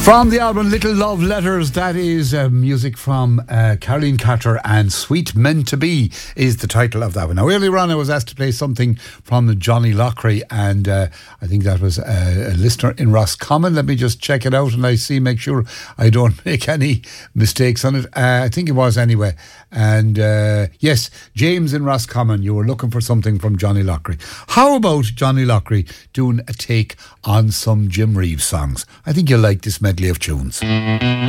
From the album Little Love Letters, that is music from Caroline Carter, and Sweet Meant to Be is the title of that one. Now, earlier on I was asked to play something from Johnny Lockery, and I think that was a listener in Roscommon. Let me just check it out and make sure I don't make any mistakes on it. I think it was anyway. And yes, James in Roscommon, you were looking for something from Johnny Lockery. How about Johnny Lockery doing a take on some Jim Reeves songs? I think you'll like this medley of tunes.